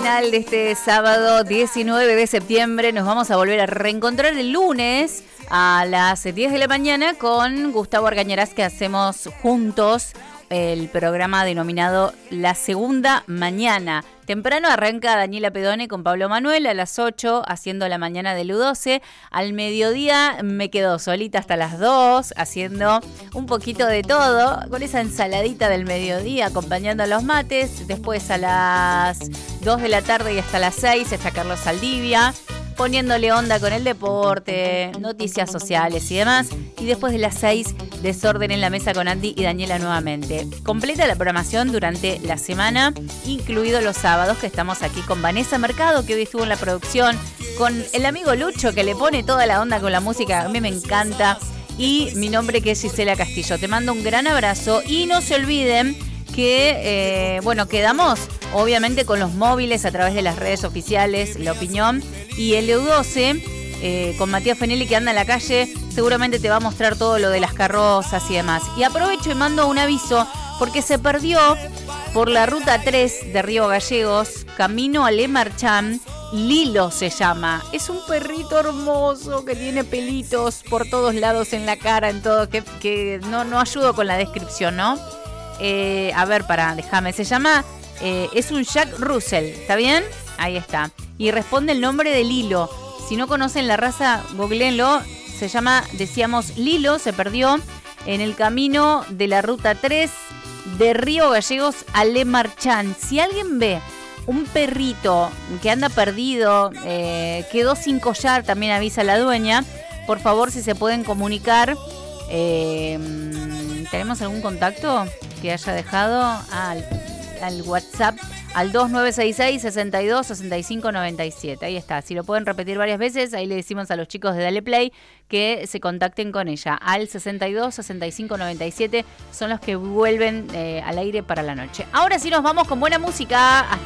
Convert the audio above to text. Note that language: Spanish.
final de este sábado 19 de septiembre. Nos vamos a volver a reencontrar el lunes a las 10 de la mañana con Gustavo Argañarás, que hacemos juntos el programa denominado La Segunda Mañana. Temprano arranca Daniela Pedone con Pablo Manuel a las 8 haciendo la mañana de U12. Al mediodía me quedo solita hasta las 2 haciendo un poquito de todo con esa ensaladita del mediodía acompañando a los mates. Después a las 2 de la tarde y hasta las 6 está Carlos Saldivia poniéndole onda con el deporte, noticias sociales y demás. Y después de las 6, Desorden en la Mesa con Andy y Daniela nuevamente. Completa la programación durante la semana, incluidos los sábados, que estamos aquí con Vanessa Mercado, que hoy estuvo en la producción, con el amigo Lucho, que le pone toda la onda con la música, a mí me encanta. Y mi nombre, que es Gisela Castillo. Te mando un gran abrazo y no se olviden que, quedamos obviamente con los móviles a través de las redes oficiales, La Opinión y el EU12, con Matías Fenelli, que anda en la calle, seguramente te va a mostrar todo lo de las carrozas y demás. Y aprovecho y mando un aviso, porque se perdió por la ruta 3 de Río Gallegos, camino a Le Marchand, Lilo se llama. Es un perrito hermoso que tiene pelitos por todos lados en la cara, en todo, que no ayudo con la descripción, ¿no? Déjame, se llama, es un Jack Russell, ¿está bien? Ahí está. Y responde el nombre de Lilo. Si no conocen la raza, googleenlo. Se llama, decíamos, Lilo. Se perdió en el camino de la ruta 3 de Río Gallegos a Le Marchand. Si alguien ve un perrito que anda perdido, quedó sin collar, también avisa la dueña. Por favor, si se pueden comunicar. ¿Tenemos algún contacto que haya dejado al WhatsApp? Al 2966-626597. Ahí está. Si lo pueden repetir varias veces, ahí le decimos a los chicos de Dale Play que se contacten con ella. Al 626597 son los que vuelven al aire para la noche. Ahora sí nos vamos con buena música. Hasta